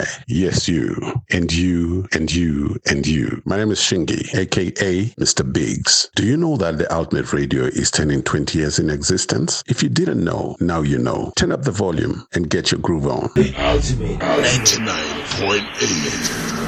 Yes, you. And you, and you, and you. My name is Shingy, aka Mr. Biggs. Do you know that the Ultimate Radio is turning 20 years in existence? If you didn't know, now you know. Turn up the volume and get your groove on. The Ultimate 99.8.